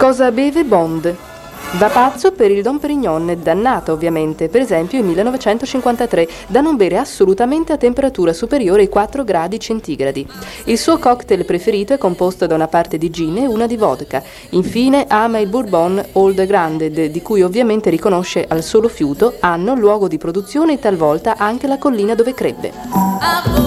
Cosa beve Bond? Va pazzo per il Dom Pérignon, dannato ovviamente, per esempio in 1953, da non bere assolutamente a temperatura superiore ai 4 gradi centigradi. Il suo cocktail preferito è composto da una parte di gin e una di vodka. Infine ama il Bourbon Old Grande, di cui ovviamente riconosce al solo fiuto, anno, luogo di produzione e talvolta anche la collina dove crebbe.